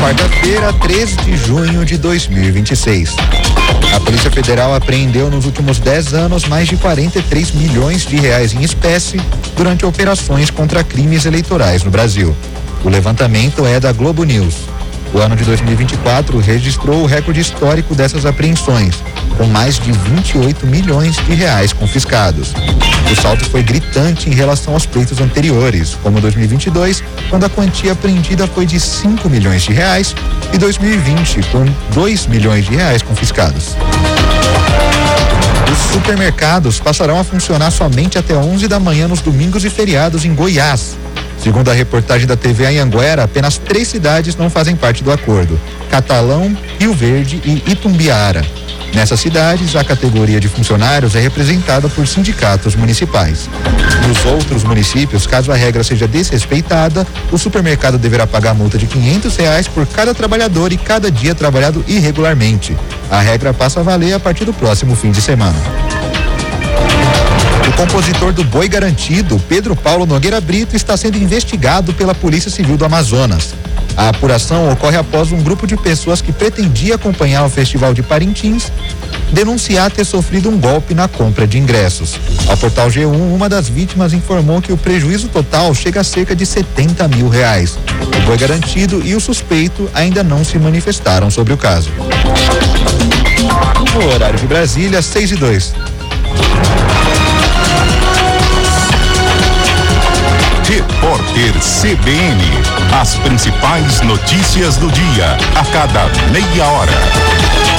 quarta-feira, 13 de junho de 2026. A Polícia Federal apreendeu nos últimos 10 anos mais de 43 milhões de reais em espécie durante operações contra crimes eleitorais no Brasil. O levantamento é da Globo News. O ano de 2024 registrou o recorde histórico dessas apreensões, com mais de 28 milhões de reais confiscados. O salto foi gritante em relação aos pleitos anteriores, como 2022, quando a quantia apreendida foi de 5 milhões de reais, e 2020, com 2 milhões de reais confiscados. Os supermercados passarão a funcionar somente até 11 da manhã nos domingos e feriados em Goiás. Segundo a reportagem da TV Anhanguera, apenas 3 cidades não fazem parte do acordo: Catalão, Rio Verde e Itumbiara. Nessas cidades, a categoria de funcionários é representada por sindicatos municipais. Nos outros municípios, caso a regra seja desrespeitada, o supermercado deverá pagar multa de R$500 por cada trabalhador e cada dia trabalhado irregularmente. A regra passa a valer a partir do próximo fim de semana. O compositor do Boi Garantido, Pedro Paulo Nogueira Brito, está sendo investigado pela Polícia Civil do Amazonas. A apuração ocorre após um grupo de pessoas que pretendia acompanhar o Festival de Parintins denunciar ter sofrido um golpe na compra de ingressos. Ao portal G1, uma das vítimas informou que o prejuízo total chega a cerca de R$70 mil. O Boi Garantido e o suspeito ainda não se manifestaram sobre o caso. No horário de Brasília, 6:02. Repórter CBN, as principais notícias do dia, a cada meia hora.